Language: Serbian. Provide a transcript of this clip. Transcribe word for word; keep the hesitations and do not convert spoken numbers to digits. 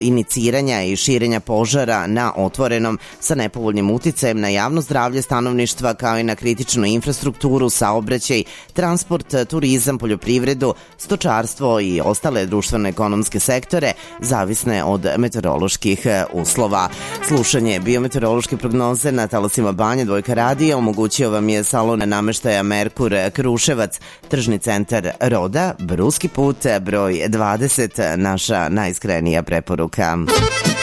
iniciranja i širenja požara na otvorenom sa nepovoljnim uticajem na javno zdravlje stanovništva kao i na kritičnu infrastrukturu, saobraćaj, transport, turizam, poljoprivredu, stočarstvo i ostale društveno-ekonomske sektore zavisne od meteoroloških uslova. Slušanje biometeorološke prognoze na talasima Banje Dvojka radija omogućio vam je salon nameštaja Merkur Kruševac, tržni centar Roda, Bruski put broj dvadeset, naša najiskrenija preporuka.